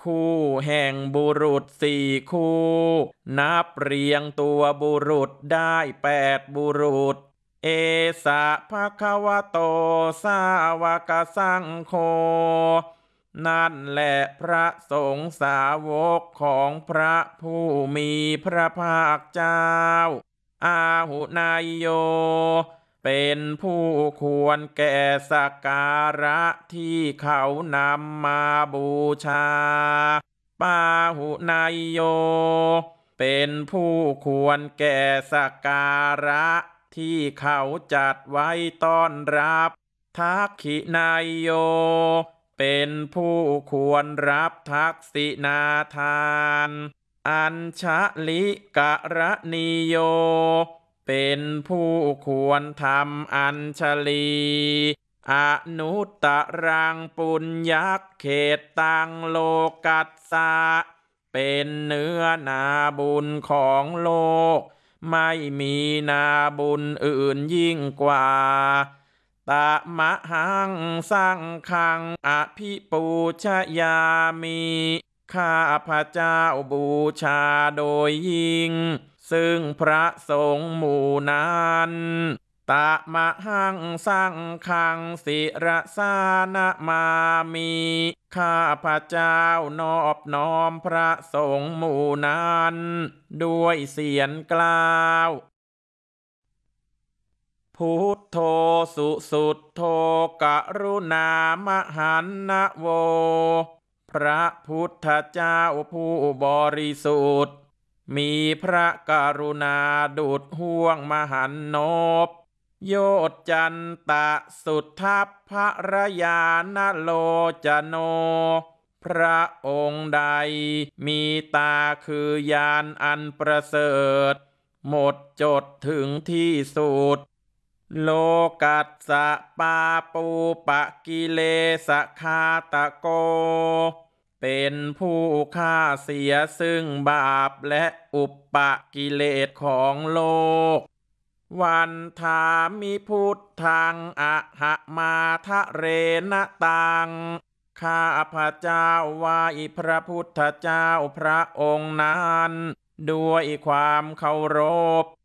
คู่แห่งบุรุษ4 คู่นับเรียงตัวบุรุษได้8 บุรุษเอสะภะคะวะโตสาวกสังโฆนั่นแหละพระสงฆ์สาวกของพระผู้มีพระภาคเจ้าอาหุนายโยเป็นผู้ควรแก่สักการะที่เขานำมาบูชาปาหุนายโยเป็นผู้ควรแก่สักการะที่เขาจัดไว้ต้อนรับทักขินายโยเป็นผู้ควรรับทักษิณาทานอัญชลิกะระนิโยเป็นผู้ควรทำอัญชลีอนุตตรังปุญญักเขตตังโลกัสสะเป็นเนื้อนาบุญของโลกไม่มีนาบุญอื่นยิ่งกว่าตะมะหังสังฆังอภิปูชยามิข้าพระเจ้าบูชาโดยยิ่งซึ่งพระสงฆ์หมู่นั้นตะมะหังสังฆังศิรสานะมามิข้าพระเจ้านอบน้อมพระสงฆ์หมู่นั้นด้วยเสียงกล่าวพุทโธสุสุทโธกรุณามหันนะโวพระพุทธเจ้าผู้บริสุทธิ์มีพระกรุณาดุจห่วงมหันนบโยจันตะสุทัพพระยานโลจโนพระองค์ใดมีตาคือยานอันประเสริฐหมดจดถึงที่สุดโลกัสสะปาปูปะกิเลสคาตะโกเป็นผู้ฆ่าเสียซึ่งบาปและอุปปกิเลสของโลกวันธามิพุทธังอะหะมาทะเรณตังข้าพระเจ้าไหว้พระพุทธเจ้าพระองค์นั้นด้วยความเคารพ